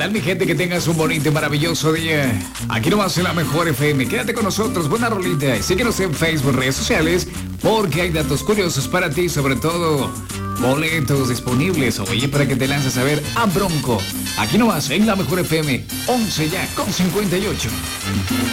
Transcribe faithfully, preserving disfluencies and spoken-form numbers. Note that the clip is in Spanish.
tal, mi gente? Que tengas un bonito y maravilloso día. Aquí nomás en la Mejor F M. Quédate con nosotros, buena rolita. Y síguenos en Facebook, redes sociales, porque hay datos curiosos para ti, sobre todo boletos disponibles. Oye, para que te lances a ver a Bronco. Aquí nomás en la Mejor F M, once ya con cincuenta y ocho.